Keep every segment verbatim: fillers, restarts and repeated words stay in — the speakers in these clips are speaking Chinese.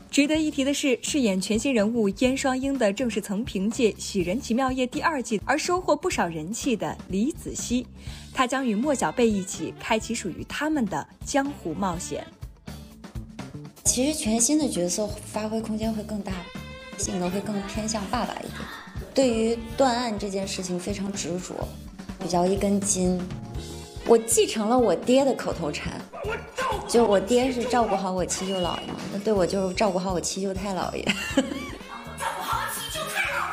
值得一提的是，饰演全新人物燕双鹰的正是曾凭借《喜人奇妙夜》第二季而收获不少人气的李子熙，她将与莫小贝一起开启属于他们的江湖冒险。 其实全新的角色发挥空间会更大，性格会更偏向爸爸一点。对于断案这件事情非常执着，比较一根筋。我继承了我爹的口头禅，就我爹是照顾好我七舅姥爷嘛，那对我就是照顾好我七舅太姥爷。照顾好七舅太姥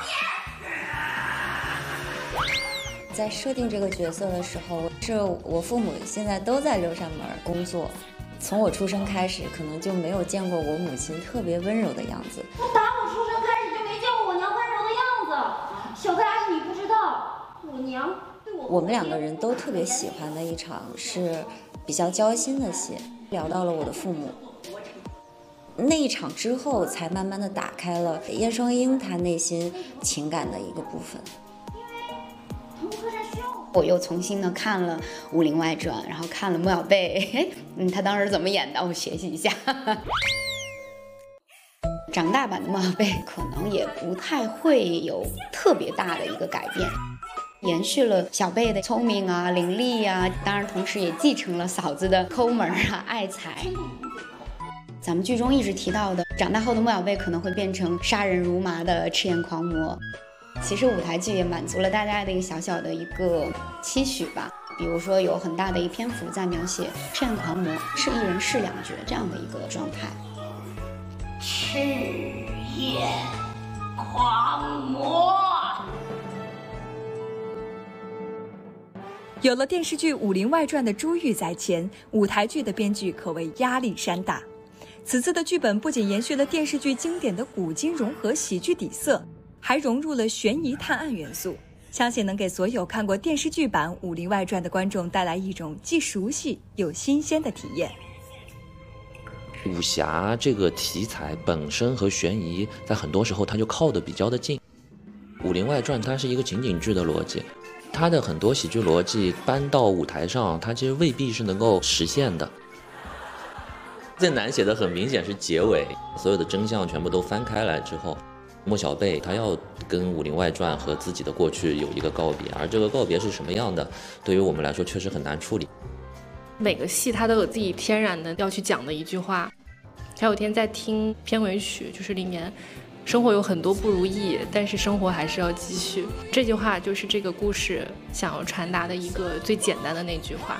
爷。在设定这个角色的时候，是我父母现在都在六扇门工作，从我出生开始，可能就没有见过我母亲特别温柔的样子。 打我出生开始就没见过我娘温柔的样子，小白是你不知道，我娘。 我们两个人都特别喜欢的一场是比较交心的戏，聊到了我的父母。那一场之后，才慢慢的打开了燕双鹰他内心情感的一个部分。 我又重新的看了《武林外传》，然后看了莫小贝，嗯，他当时怎么演的，我学习一下。长大版的莫小贝可能也不太会有特别大的一个改变。延续了小贝的聪明啊、伶俐啊，当然同时也继承了嫂子的抠门啊、爱财。咱们剧中一直提到的，长大后的莫小贝可能会变成杀人如麻的赤焰狂魔。其实舞台剧也满足了大家的一个小小的一个期许吧。比如说有很大的一篇幅在描写赤焰狂魔是一人饰两角这样的一个状态。 赤焰狂魔。 有了电视剧《武林外传》的珠玉在前，舞台剧的编剧可谓压力山大。此次的剧本不仅延续了电视剧经典的古今融合喜剧底色，还融入了悬疑探案元素，相信能给所有看过电视剧版《武林外传》的观众带来一种既熟悉又新鲜的体验。 武侠这个题材本身和悬疑在很多时候它就靠得比较的近，《武林外传》它是一个情景剧的逻辑，它的很多喜剧逻辑搬到舞台上，它其实未必是能够实现的。最难写的很明显是结尾，所有的真相全部都翻开来之后，莫小贝他要跟《武林外传》和自己的过去有一个告别，而这个告别是什么样的，对于我们来说确实很难处理。 每个戏它都有自己天然的要去讲的一句话。前有天在听片尾曲，就是里面生活有很多不如意，但是生活还是要继续。这句话就是这个故事想要传达的一个最简单的那句话。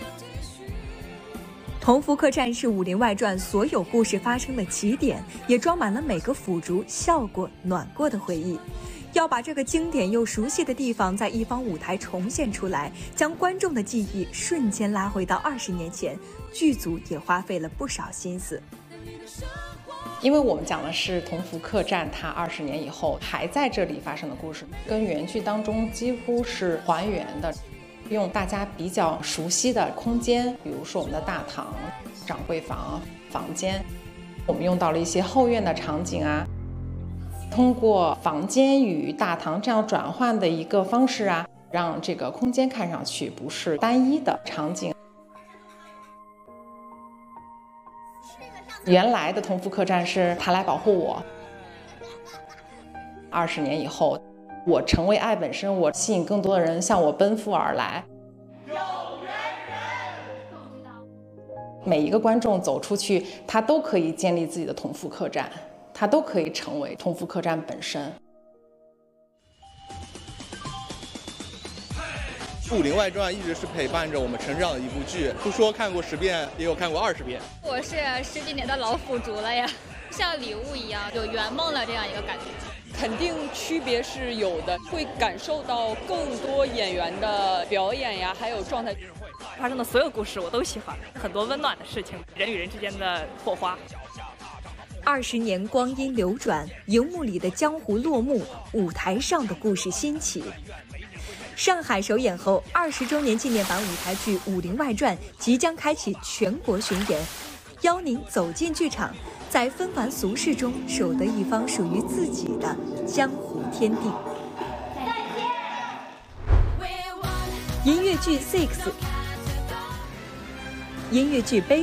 同福客栈是《武林外传》所有故事发生的起点，也装满了每个腐竹笑过、暖过的回忆。要把这个经典又熟悉的地方在一方舞台重现出来，将观众的记忆瞬间拉回到二十年前，剧组也花费了不少心思。 因为我们讲的是同福客栈它二十年以后还在这里发生的故事，跟原剧当中几乎是还原的，用大家比较熟悉的空间，比如说我们的大堂、掌柜房、房间，我们用到了一些后院的场景啊，通过房间与大堂这样转换的一个方式啊，让这个空间看上去不是单一的场景。原来的同福客栈是他来保护我，二十年以后，我成为爱本身，我吸引更多的人向我奔赴而来。每一个观众走出去，他都可以建立自己的同福客栈，他都可以成为同福客栈本身。 《武林外传》一直是陪伴着我们成长的一部剧，不说看过十遍，也有看过二十遍。 我是十几年的老腐竹了呀，像礼物一样，有圆梦了这样一个感觉。 肯定区别是有的，会感受到更多演员的表演呀，还有状态。 发生的所有故事我都喜欢，很多温暖的事情，人与人之间的火花。 二十年光阴流转，荧幕里的江湖落幕，舞台上的故事兴起。上海首演后，二十周年纪念版舞台剧《武林外传》即将开启全国巡演，邀您走进剧场，在纷繁俗世中守得一方属于自己的江湖天地。音乐剧 Six， 音乐剧《悲